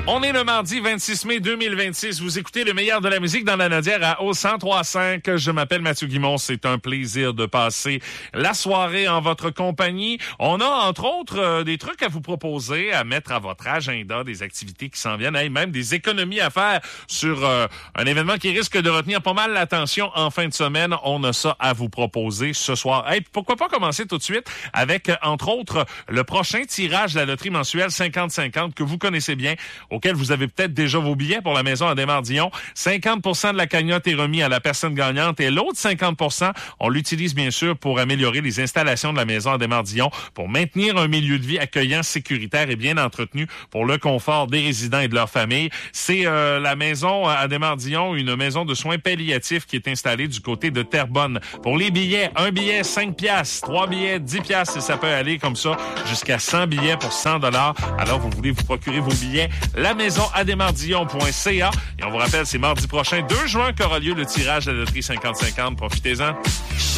On est le mardi 26 mai 2026. Vous écoutez le meilleur de la musique dans la Nodière à au 103.5. Je m'appelle Mathieu Guimond. C'est un plaisir de passer la soirée en votre compagnie. On a, entre autres, des trucs à vous proposer, à mettre à votre agenda, des activités qui s'en viennent, même des économies à faire sur un événement qui risque de retenir pas mal l'attention en fin de semaine. On a ça à vous proposer ce soir. Hey, pourquoi pas commencer tout de suite avec, entre autres, le prochain tirage de la loterie mensuelle 50-50 que vous connaissez bien, auquel vous avez peut-être déjà vos billets pour la maison à Desmardillons. 50% de la cagnotte est remis à la personne gagnante et l'autre 50%, on l'utilise bien sûr pour améliorer les installations de la maison à Desmardillons, pour maintenir un milieu de vie accueillant, sécuritaire et bien entretenu pour le confort des résidents et de leur famille. C'est la maison à Desmardillons, une maison de soins palliatifs qui est installée du côté de Terrebonne. Pour les billets, un billet 5 piastres, 3 billets 10 piastres et ça peut aller comme ça jusqu'à 100 billets pour 100 $. Alors vous voulez vous procurer vos billets, la maison à desmardillons.ca. Et on vous rappelle, c'est mardi prochain, 2 juin, qu'aura lieu le tirage de la loterie 50-50. Profitez-en.